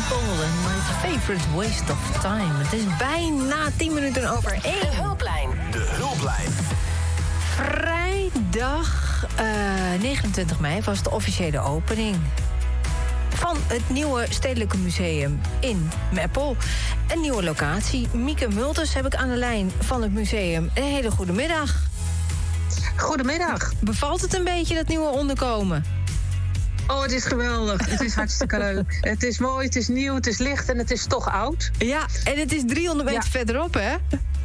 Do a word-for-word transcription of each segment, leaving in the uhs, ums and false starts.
Paul en My Favorite Waste of Time. Het is bijna tien minuten over één. De hulplijn. De hulplijn. Vrijdag uh, negenentwintig mei was de officiële opening van het nieuwe Stedelijke Museum in Meppel. Een nieuwe locatie. Mieke Multers heb ik aan de lijn van het museum. Een hele goede middag. Goedemiddag. Bevalt het een beetje, dat nieuwe onderkomen? Oh, het is geweldig. Het is hartstikke leuk. Het is mooi, het is nieuw, het is licht en het is toch oud. Ja, en het is driehonderd meter ja. verderop, hè?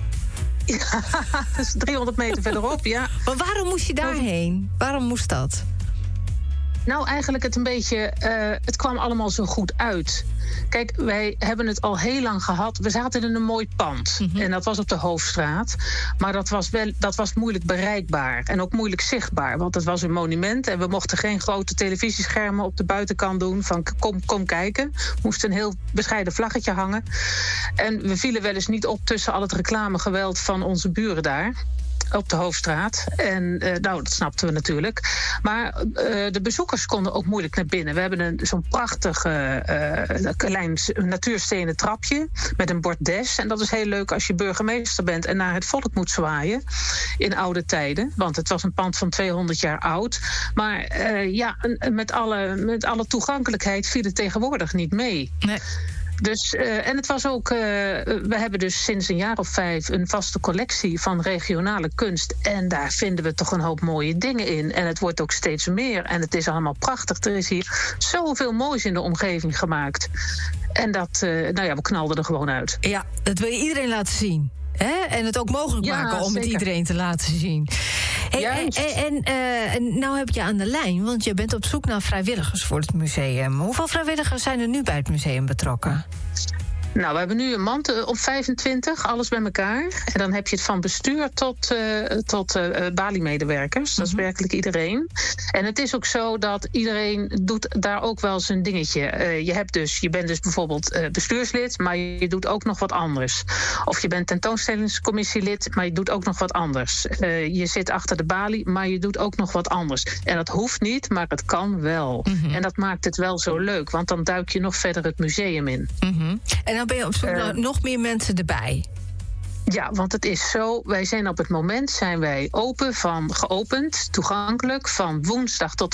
Ja, dat is driehonderd meter verderop, ja. Maar waarom moest je daarheen? Waarom moest dat? Nou, eigenlijk het een beetje... Uh, het kwam allemaal zo goed uit. Kijk, wij hebben het al heel lang gehad. We zaten in een mooi pand. Mm-hmm. En dat was op de Hoofdstraat. Maar dat was, wel, dat was moeilijk bereikbaar. En ook moeilijk zichtbaar. Want het was een monument. En we mochten geen grote televisieschermen op de buitenkant doen. Van kom, kom kijken. Moest een heel bescheiden vlaggetje hangen. En we vielen wel eens niet op tussen al het reclamegeweld van onze buren daar. Op de Hoofdstraat. En uh, nou, dat snapten we natuurlijk. Maar uh, de bezoekers konden ook moeilijk naar binnen. We hebben een, zo'n prachtig uh, klein natuurstenen trapje met een bord des. En dat is heel leuk als je burgemeester bent en naar het volk moet zwaaien in oude tijden. Want het was een pand van tweehonderd jaar oud. Maar uh, ja, met alle, met alle toegankelijkheid viel het tegenwoordig niet mee. Nee. Dus, uh, en het was ook, uh, we hebben dus sinds een jaar of vijf een vaste collectie van regionale kunst. En daar vinden we toch een hoop mooie dingen in. En het wordt ook steeds meer. En het is allemaal prachtig. Er is hier zoveel moois in de omgeving gemaakt. En dat, uh, nou ja, we knalden er gewoon uit. Ja, dat wil je iedereen laten zien. Hè? En het ook mogelijk ja, maken om zeker. het iedereen te laten zien. Hey, en en uh, nou heb je aan de lijn, want je bent op zoek naar vrijwilligers voor het museum. Hoeveel vrijwilligers zijn er nu bij het museum betrokken? Nou, we hebben nu een mand op vijfentwintig, alles bij elkaar. En dan heb je het van bestuur tot, uh, tot uh, Bali-medewerkers. Dat is mm-hmm. werkelijk iedereen. En het is ook zo dat iedereen doet daar ook wel zijn dingetje. Uh, je, hebt dus, je bent dus bijvoorbeeld uh, bestuurslid, maar je doet ook nog wat anders. Of je bent tentoonstellingscommissielid, maar je doet ook nog wat anders. Uh, je zit achter de balie, maar je doet ook nog wat anders. En dat hoeft niet, maar het kan wel. Mm-hmm. En dat maakt het wel zo leuk, want dan duik je nog verder het museum in. Mm-hmm. En dan ben je op zoek naar uh, nog meer mensen erbij. Ja, want het is zo, wij zijn op het moment zijn wij open van geopend, toegankelijk, van woensdag tot